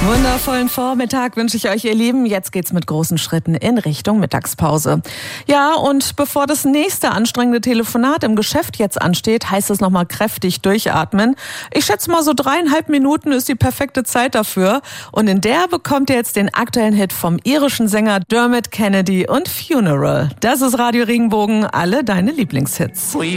Wundervollen Vormittag wünsche ich euch, ihr Lieben. Jetzt geht's mit großen Schritten in Richtung Mittagspause. Ja, und bevor das nächste anstrengende Telefonat im Geschäft jetzt ansteht, heißt es nochmal kräftig durchatmen. Ich schätze mal, so 3,5 Minuten ist die perfekte Zeit dafür. Und in der bekommt ihr jetzt den aktuellen Hit vom irischen Sänger Dermot Kennedy und Funeral. Das ist Radio Regenbogen, alle deine Lieblingshits.